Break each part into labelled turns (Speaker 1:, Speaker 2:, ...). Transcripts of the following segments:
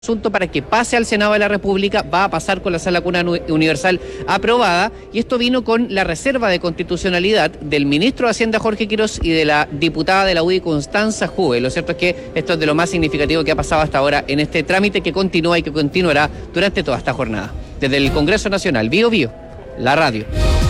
Speaker 1: asunto para que pase al Senado de la República, va a pasar con la Sala Común Universal aprobada, y esto vino con la reserva de constitucionalidad del ministro de Hacienda Jorge Quiroz y de la diputada de la UDI Constanza Juve. Lo cierto es que esto es de lo más significativo que ha pasado hasta ahora en este trámite que continúa y que continuará durante toda esta jornada. Desde el Congreso Nacional, Bío Bío, la radio.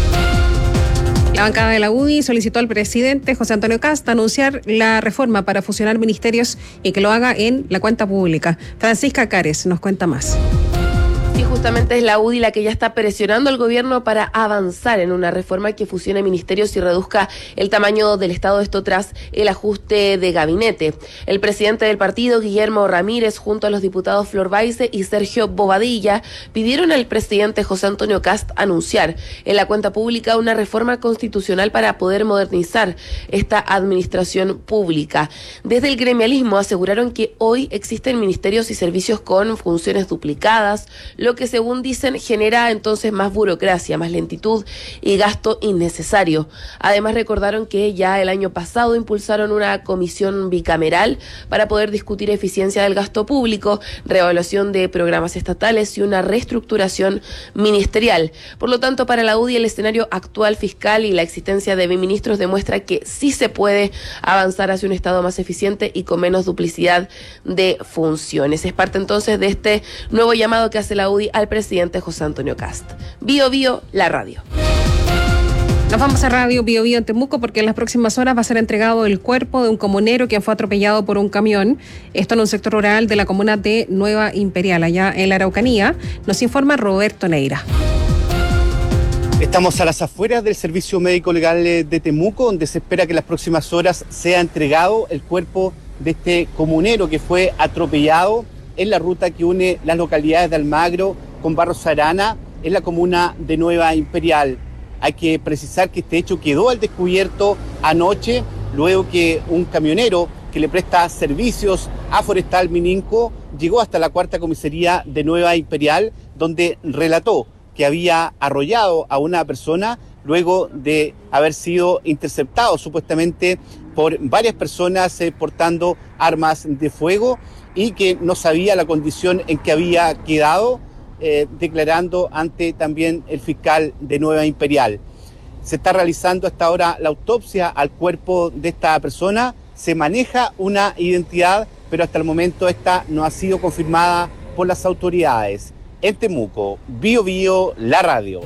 Speaker 2: La bancada de la UDI solicitó al presidente José Antonio Kast anunciar la reforma para fusionar ministerios y que lo haga en la cuenta pública. Francisca Cares nos cuenta más.
Speaker 3: Sí, justamente es la UDI la que ya está presionando al gobierno para avanzar en una reforma que fusione ministerios y reduzca el tamaño del Estado, esto tras el ajuste de gabinete. El presidente del partido, Guillermo Ramírez, junto a los diputados Flor Baise y Sergio Bobadilla, pidieron al presidente José Antonio Kast anunciar en la cuenta pública una reforma constitucional para poder modernizar esta administración pública. Desde el gremialismo aseguraron que hoy existen ministerios y servicios con funciones duplicadas, lo que según dicen genera entonces más burocracia, más lentitud y gasto innecesario. Además recordaron que ya el año pasado impulsaron una comisión bicameral para poder discutir eficiencia del gasto público, reevaluación de programas estatales y una reestructuración ministerial. Por lo tanto, para la UDI el escenario actual fiscal y la existencia de ministros demuestra que sí se puede avanzar hacia un Estado más eficiente y con menos duplicidad de funciones. Es parte entonces de este nuevo llamado que hace la UDI al presidente José Antonio Kast. Bío Bío, la radio.
Speaker 2: Nos vamos a Radio Bío Bío en Temuco porque en las próximas horas va a ser entregado el cuerpo de un comunero que fue atropellado por un camión. Esto en un sector rural de la comuna de Nueva Imperial, allá en la Araucanía. Nos informa Roberto Neira.
Speaker 4: Estamos a las afueras del Servicio Médico Legal de Temuco, donde se espera que en las próximas horas sea entregado el cuerpo de este comunero que fue atropellado en la ruta que une las localidades de Almagro con Barros Arana, en la comuna de Nueva Imperial. Hay que precisar que este hecho quedó al descubierto anoche, luego que un camionero que le presta servicios a Forestal Mininco llegó hasta la cuarta comisaría de Nueva Imperial, donde relató que había arrollado a una persona luego de haber sido interceptado supuestamente por varias personas portando armas de fuego, y que no sabía la condición en que había quedado, declarando ante también el fiscal de Nueva Imperial. Se está realizando hasta ahora la autopsia al cuerpo de esta persona, se maneja una identidad, pero hasta el momento esta no ha sido confirmada por las autoridades. En Temuco, Bío Bío, la radio.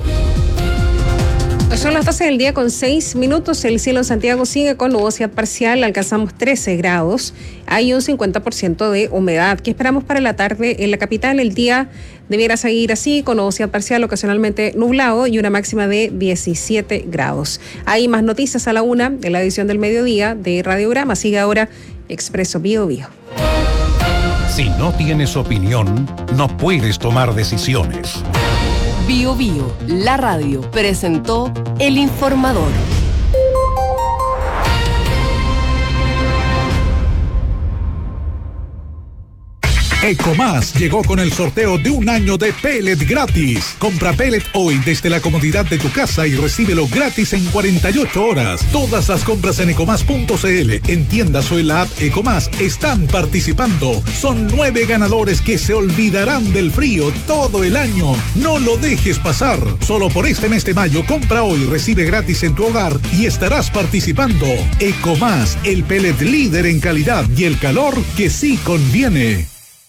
Speaker 2: Son las 12 del día con 6 minutos. El cielo en Santiago sigue con nubosidad parcial. Alcanzamos 13 grados. Hay un 50% de humedad. ¿Qué esperamos para la tarde? En la capital el día debiera seguir así, con nubosidad parcial, ocasionalmente nublado y una máxima de 17 grados. Hay más noticias a la 1 en la edición del mediodía de Radiograma. Sigue ahora Expreso Bío Bío.
Speaker 5: Si no tienes opinión, no puedes tomar decisiones.
Speaker 6: Bío Bío, la radio, presentó El Informador.
Speaker 5: Ecomás llegó con el sorteo de un año de pellet gratis. Compra pellet hoy desde la comodidad de tu casa y recíbelo gratis en 48 horas. Todas las compras en ecomás.cl, en tiendas o en la app Ecomás están participando. Son 9 ganadores que se olvidarán del frío todo el año. No lo dejes pasar. Solo por este mes de mayo, compra hoy, recibe gratis en tu hogar y estarás participando. Ecomás, el pellet líder en calidad y el calor que sí conviene.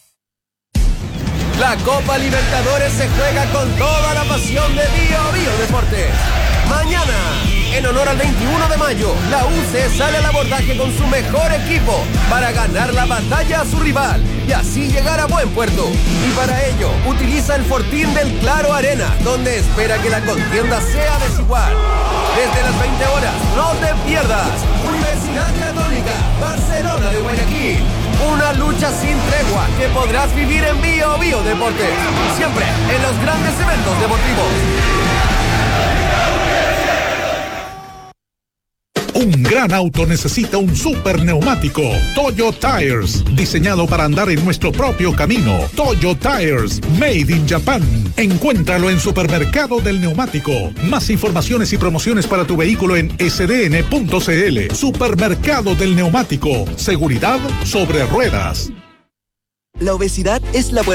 Speaker 7: La Copa Libertadores se juega con toda la pasión de Bío Bío Deportes. Mañana, en honor al 21 de mayo, la UC sale al abordaje con su mejor equipo para ganar la batalla a su rival y así llegar a buen puerto. Y para ello, utiliza el fortín del Claro Arena, donde espera que la contienda sea desigual. Desde las 20 horas, no te pierdas Universidad Católica, Barcelona de Guayaquil. Una lucha sin tregua que podrás vivir en Bío Bío Deportes, siempre en los grandes eventos deportivos.
Speaker 5: Un gran auto necesita un super neumático. Toyo Tires, diseñado para andar en nuestro propio camino. Toyo Tires, made in Japan. Encuéntralo en Supermercado del Neumático. Más informaciones y promociones para tu vehículo en sdn.cl. Supermercado del Neumático. Seguridad sobre ruedas.
Speaker 8: La obesidad es la